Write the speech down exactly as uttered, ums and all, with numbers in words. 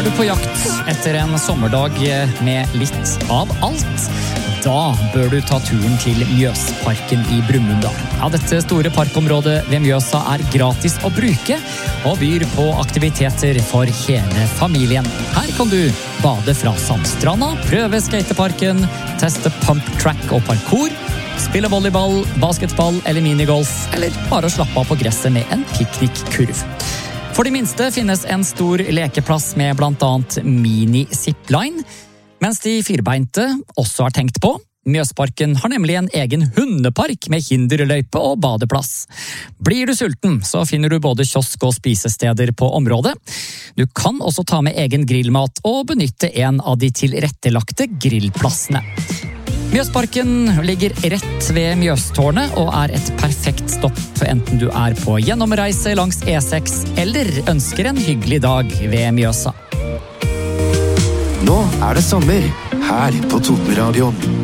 Er du på jakt etter en sommerdag med litt av alt? Da bør du ta turen til Mjøsparken i Brumunddal. Ja, dette store parkområdet ved Mjøsa er gratis å bruke og byr på aktiviteter for hele familien. Her kan du bade fra sandstranda, prøve skateparken, teste pump track og parkour, spille volleyball, basketball eller minigolf, eller bare å slappe av på gresset med en piknikkurv. For de minste finnes en stor lekeplass med blant annet mini-zipline, mens de firbeinte også har tenkt på. Mjøsparken har nemlig en egen hundepark med hinderløype og badeplass. Blir du sulten, så finner du både kiosk og spisesteder på området. Du kan også ta med egen grillmat og benytte en av de tilrettelagte grillplassene. Mjøsparken ligger rett ved Mjøstårnet og er et perfekt stopp enten du er på gjennomreise langs E seks eller ønsker en hyggelig dag ved Mjøsa. Nå er det sommer her på Totenradioen.